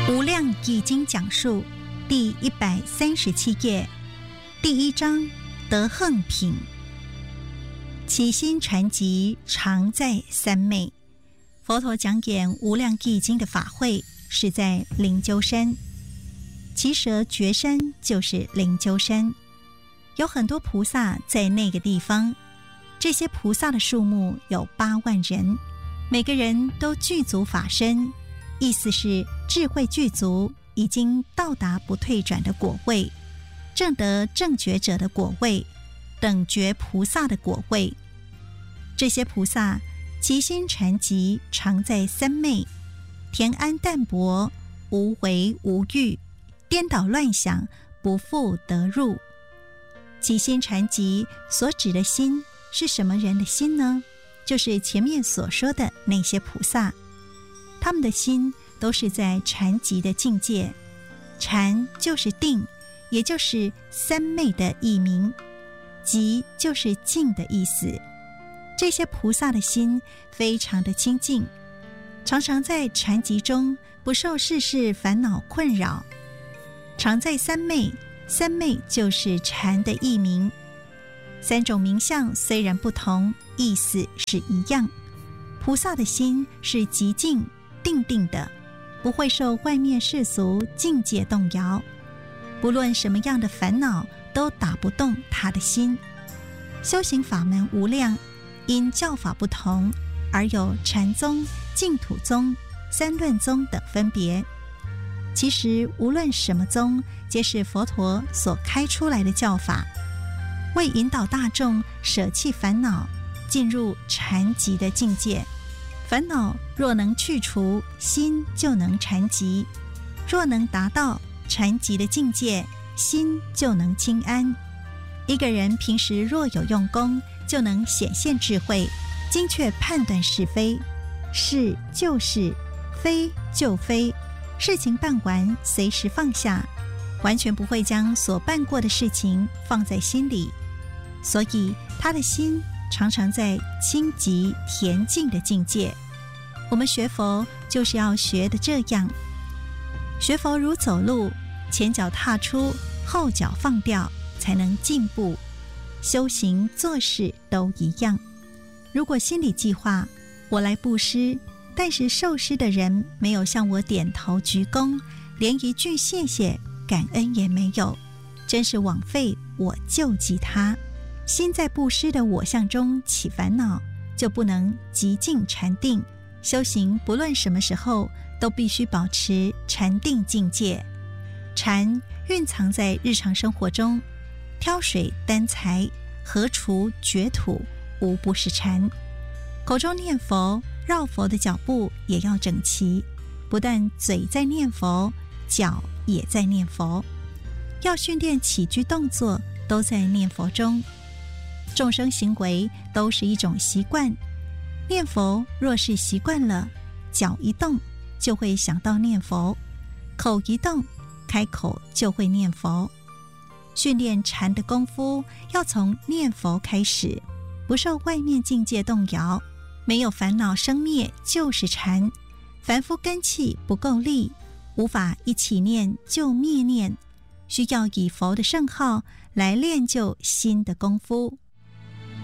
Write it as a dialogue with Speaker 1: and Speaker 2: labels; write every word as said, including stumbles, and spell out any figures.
Speaker 1: 无量易经讲述第一百三十七页，第一章德行品。起心禅寂常在三昧。佛陀讲演无量易经的法会是在灵鹫山，其蛇绝山就是灵鹫山，有很多菩萨在那个地方。这些菩萨的数目有八万人，每个人都具足法身，意思是智慧具足，已经到达不退转的果位，证得正觉者的果位，等觉菩萨的果位。这些菩萨其心禅寂常在三昧，恬安淡泊，无为无欲，颠倒乱想，不复得入。起心禅寂所指的心是什么人的心呢？就是前面所说的那些菩萨，他们的心都是在禅寂的境界。禅就是定，也就是三昧的译名，寂就是静的意思。这些菩萨的心非常的清净，常常在禅寂中不受世事烦恼困扰，常在三昧。三昧就是禅的译名。三种名相虽然不同，意思是一样。菩萨的心是极静定定的，不会受外面世俗境界动摇，不论什么样的烦恼都打不动他的心。修行法门无量，因教法不同而有禅宗、净土宗、三论宗等分别。其实无论什么宗，皆是佛陀所开出来的教法，为引导大众舍弃烦恼，进入禅寂的境界。烦恼若能去除，心就能禅寂；若能达到禅寂的境界，心就能清安。一个人平时若有用功，就能显现智慧，精确判断是非，是就是，非就非，事情办完随时放下，完全不会将所办过的事情放在心里，所以他的心常常在清寂恬静的境界。我们学佛就是要学的这样，学佛如走路，前脚踏出，后脚放掉，才能进步。修行做事都一样。如果心里计划我来布施，但是受施的人没有向我点头鞠躬，连一句谢谢感恩也没有，真是枉费我救济他。心在布施的我相中起烦恼，就不能极静禅定。修行不论什么时候都必须保持禅定境界。禅蕴藏在日常生活中，挑水担柴，禾锄掘土，无不是禅。口中念佛，绕佛的脚步也要整齐，不但嘴在念佛，脚也在念佛。要训练起居动作都在念佛中。众生行为都是一种习惯，念佛若是习惯了，脚一动就会想到念佛，口一动开口就会念佛。训练禅的功夫要从念佛开始，不受外面境界动摇，没有烦恼生灭就是禅。凡夫根气不够力，无法一起念就灭念，需要以佛的圣号来练就心的功夫。